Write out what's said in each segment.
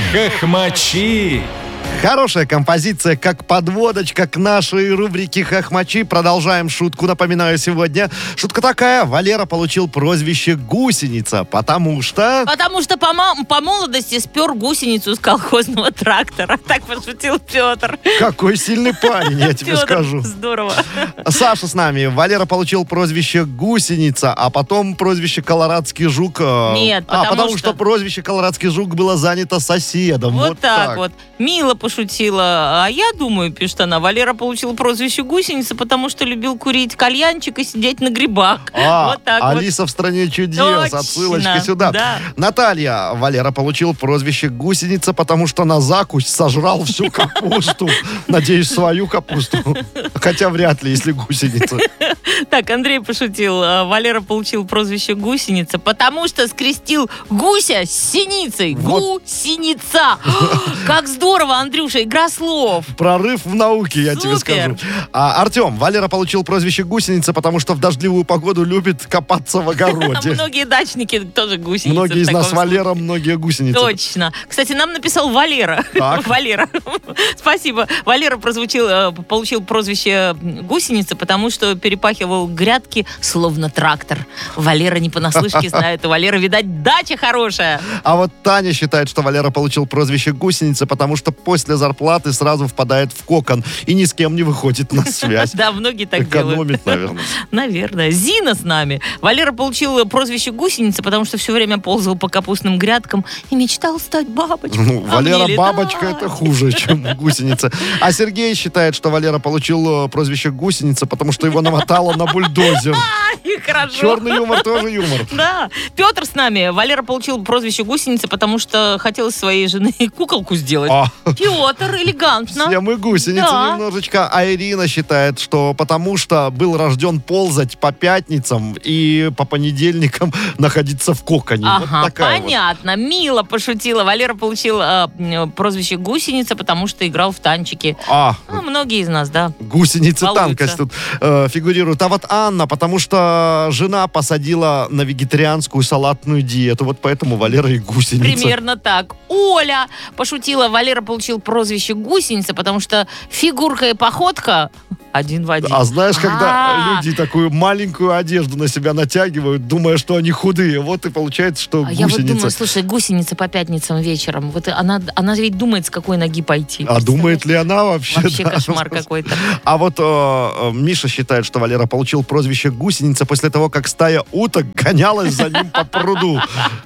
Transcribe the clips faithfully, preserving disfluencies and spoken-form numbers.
Хохмачи. Хорошая композиция, как подводочка к нашей рубрике «Хохмачи». Продолжаем шутку, напоминаю, сегодня. Шутка такая. Валера получил прозвище «Гусеница», потому что... Потому что по, ма- по молодости спер гусеницу с колхозного трактора. Так пошутил Петр. Какой сильный парень, я тебе Петр, скажу. здорово. Саша с нами. Валера получил прозвище «Гусеница», а потом прозвище «Колорадский жук». Нет, а, потому потому что... что прозвище «Колорадский жук» было занято соседом. Вот, Вот, так, так вот. Мила пошутила. А я думаю, пишет она, Валера получил прозвище «Гусеница», потому что любил курить кальянчик и сидеть на грибах. А, вот так Алиса в стране чудес. Точно, Отсылочка сюда. да. Наталья. Валера получил прозвище «Гусеница», потому что на закусь сожрал всю капусту. Надеюсь, свою капусту. Хотя вряд ли, если гусеница. вот. Так, Андрей пошутил. а, Валера получил прозвище «Гусеница», потому что скрестил гуся с синицей. Вот. Гусеница. Как здорово, Андрюша, игра слов. Прорыв в науке, я тебе Супер. скажу. А, Артем. Валера получил прозвище «Гусеница», потому что в дождливую погоду любит копаться в огороде. Многие дачники тоже гусеницы. Многие в из таком нас случае. Валера, многие гусеницы. Точно. Кстати, нам написал Валера. Так. Валера. Спасибо. Валера прозвучил, э, получил прозвище гусеница, потому что перепахивал грядки словно трактор. Валера не понаслышке знает. У Валеры, видать, дача хорошая. А вот Таня считает, что Валера получил прозвище «Гусеница», потому что после зарплаты сразу впадает в кокон и ни с кем не выходит на связь. Да, многие так делают. Экономит, наверное. Наверное. Зина с нами. Валера получил прозвище гусеница, потому что все время ползал по капустным грядкам и мечтал стать бабочкой. Ну, А Валера мне бабочка летать. это хуже, чем гусеница. А Сергей считает, что Валера получил э, прозвище «Гусеница», потому что его намотало на бульдозер. Ай, хорошо. Черный юмор тоже юмор. Да. Петр с нами. Валера получил прозвище гусеница, потому что хотел из своей жены куколку сделать. А, Петр, элегантно. все мы гусеницы Да. немножечко. А Ирина считает, что потому что был рожден ползать по пятницам и по понедельникам находиться в коконе. Вот Ага, такая вот. понятно. Мила пошутила. Валера получил э, м, прозвище гусеница, потому что играл в танчики. А, Ну, многие из нас, да. гусеницы Волнуются. танкость тут э, фигурируют. А вот Анна, потому что жена посадила на вегетарианскую салатную диету. Вот поэтому Валера и гусеница. Примерно так. Оля пошутила. Валера получил прозвище гусеница, потому что фигурка и походка один в один. А знаешь, когда А. люди такую маленькую одежду на себя натягивают, думая, что они худые, вот и получается, что А я вот гусеница. думаю, слушай, гусеница по пятницам вечером. Вот она, она ведь думает, с какой ноги пойти. А думает ли она вообще? Вообще да? кошмар какой-то. А вот э, э, Миша считает, что Валера получил прозвище «Гусеница» после того, как стая уток гонялась за ним по пруду.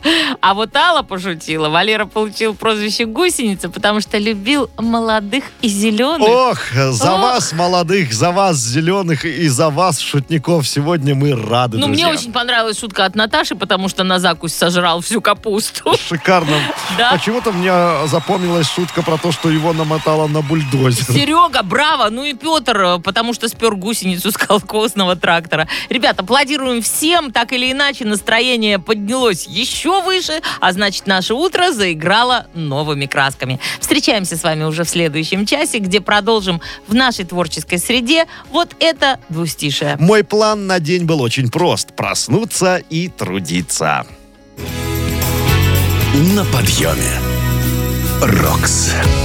А вот Алла пошутила. Валера получил прозвище гусеница, потому что любил молодых и зеленых. Ох, за Ох. вас, молодых, за вас, зеленых, и за вас, шутников, сегодня мы рады, Ну, друзья. мне очень понравилась шутка от Наташи, потому что на закусь сожрал всю капусту. Шикарно. Да. Почему-то мне запомнилась шутка про то, что его намотало на бульдозер. Серега, браво! Ну и Петр, потому что спер гусеницу с колхозного трактора. Ребят, аплодируем всем. Так или иначе, настроение поднялось еще выше, а значит, наше утро заиграло новыми красками. Встречаемся с вами уже в следующем часе, где продолжим в нашей творческой среде вот это двустишее. Мой план на день был очень прост. Проснуться и трудиться. На подъеме. Рокс.